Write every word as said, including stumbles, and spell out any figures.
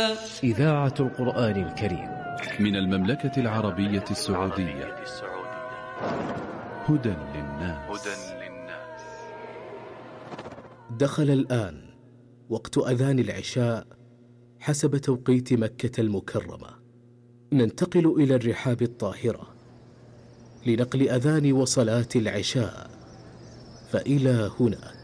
إذاعة القرآن الكريم من المملكة العربية السعودية. هدى للناس. دخل الآن وقت أذان العشاء حسب توقيت مكة المكرمة. ننتقل إلى الرحاب الطاهرة لنقل أذان وصلاة العشاء، فإلى هناك.